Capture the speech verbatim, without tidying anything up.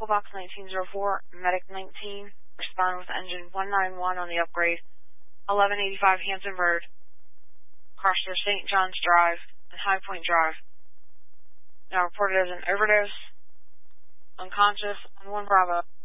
Medical Box nineteen oh four, Medic nineteen, respond with engine one nine one on the upgrade, eleven eighty-five Hampton Road, across to Saint John's Drive and High Point Drive. Now reported as an overdose, unconscious, on one Bravo.